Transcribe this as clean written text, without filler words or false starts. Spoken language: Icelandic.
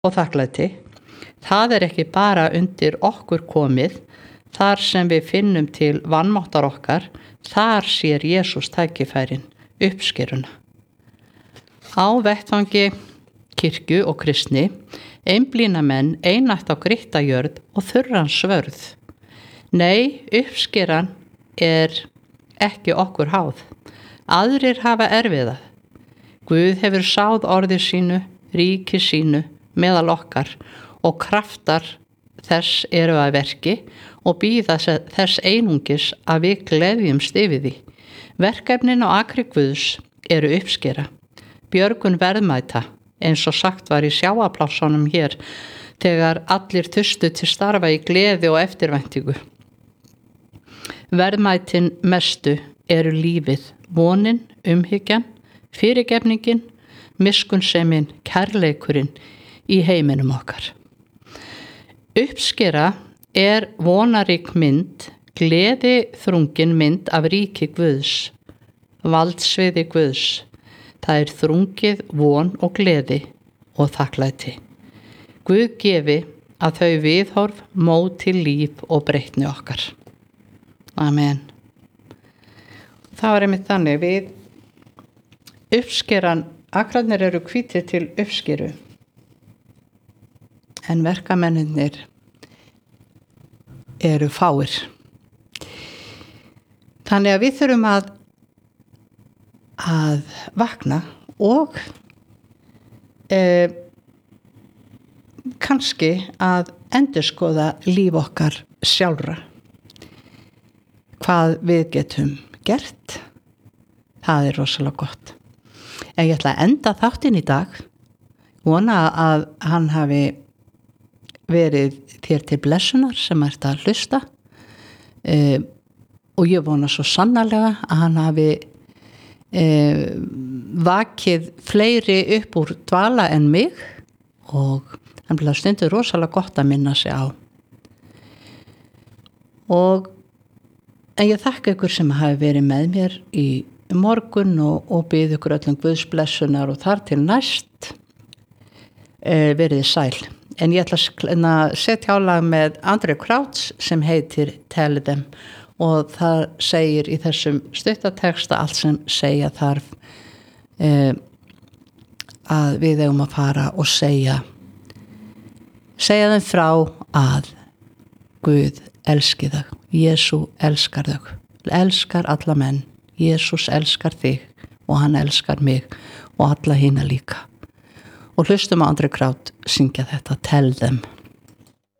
og þakklæti. Það ekki bara undir okkur komið, þar sem við finnum til vanmáttar okkar, þar sér Jesús tækifærin, uppskeruna. Á vettvangi kirkju og kristni einblína menn einatt á grýttajörð og þurran svörð. Nei, uppskeran ekki okkur háð. Aðrir hafa erfiðað. Guð hefur sáð orði sínu, ríki sínu, meðal okkar og kraftar þess eru að verki og bíða þess einungis að við gleðjumst yfir því. Verkefnin á akri Guðs eru uppskera, björgun verðmæta, eins og sagt var í sjávarplássunum hér, þegar allir þustu til starfa í gleði og eftirvæntingu. Verðmætin mestu eru lífið, vonin, umhyggjan, fyrirgefningin, miskunnsemin, kærleikurinn í heiminum okkar. Uppskera vonarík mynd, gleði þrungin mynd af ríki Guðs, valdsviði Guðs. Það þrungið von og gleði og þakklæti. Guð gefi að þau viðhorf móti líf og breytni okkar. Amen. Það var einmitt þannig við uppskeran, akrarnir eru hvítir til uppskeru, en verkamennirnir eru fáir. Þannig að við þurfum að vakna og kannski að endurskoða líf okkar sjálfra. Hvað við getum gert, það rosalega gott. En ég ætla að enda þáttinn í dag, vona að hann hafi verið þér til blessunar sem ert að hlusta, og ég vona svo sannarlega að hann hafi vakið fleiri upp úr dvala en mig, og hann blev stundur rosalega gott að minna sig á. En ég þakka ykkur sem hafi verið með mér í morgun og bið ykkur öllum Guðs blessunar og þar til næst verið sæl. En ég ætla að setja álag með André Crouch sem heitir Tell Them, og það segir í þessum stuttateksta allt sem segja þarf, að við eigum að fara og segja þeim frá að Guð elski þau. Jesú elskar þau, elskar alla menn. Jesús elskar þig og hann elskar mig og alla hina líka. Og hlustum á André Crouch syngja þetta Tell Them.